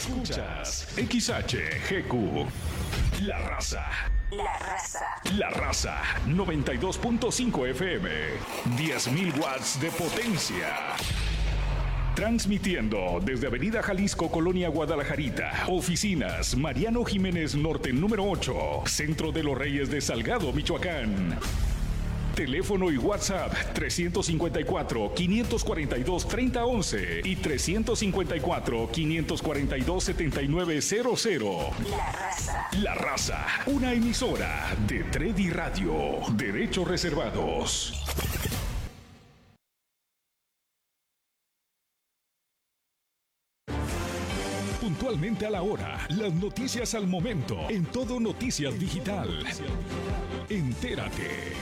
Escuchas XHGQ. La Raza. La Raza. La Raza 92.5 FM. 10.000 watts de potencia. Transmitiendo desde Avenida Jalisco, Colonia Guadalajarita. Oficinas Mariano Jiménez Norte número 8. Centro de los Reyes de Salgado, Michoacán. Teléfono y WhatsApp 354-542-3011 y 354-542-7900. La Raza. La Raza, una emisora de Tredi Radio. Derechos reservados. Puntualmente a la hora, las noticias al momento, en Todo Noticias Digital. Entérate.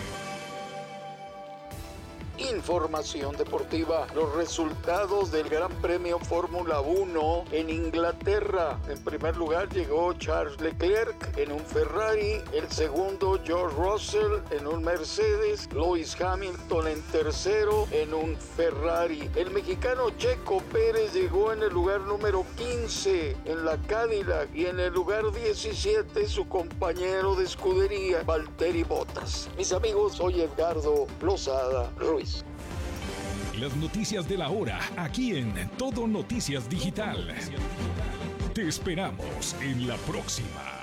Información deportiva. Los resultados del Gran Premio Fórmula 1 en Inglaterra. En primer lugar llegó Charles Leclerc en un Ferrari. El segundo, George Russell en un Mercedes. Lewis Hamilton en tercero en un Ferrari. El mexicano Checo Pérez llegó en el lugar número 15 en la Cadillac. Y en el lugar 17 su compañero de escudería, Valtteri Bottas. Mis amigos, soy Edgardo Lozada Ruiz. Las noticias de la hora, aquí en Todo Noticias Digital. Te esperamos en la próxima.